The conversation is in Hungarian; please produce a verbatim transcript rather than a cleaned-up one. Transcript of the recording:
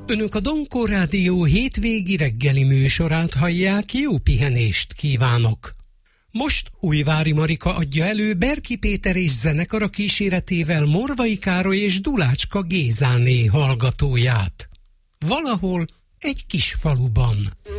Önök a Donkor Rádió hétvégi reggeli műsorát hallják, jó pihenést kívánok! Most Újvári Marika adja elő Berki Péter és zenekara kíséretével Morvai Károly és Dulácska Gézáné hallgatóját. Valahol egy kis faluban.